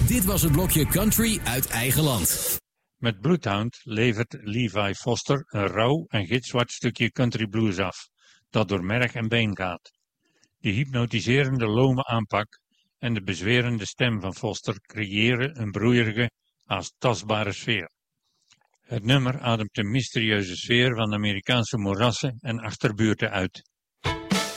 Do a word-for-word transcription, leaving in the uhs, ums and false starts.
Dit was het blokje country uit eigen land. Met Bloodhound levert Levi Foster een rauw en gitzwart stukje country blues af, dat door merg en been gaat. De hypnotiserende lome aanpak en de bezwerende stem van Foster creëren een broeierige, haast tastbare sfeer. Het nummer ademt een mysterieuze sfeer van Amerikaanse moerassen en achterbuurten uit.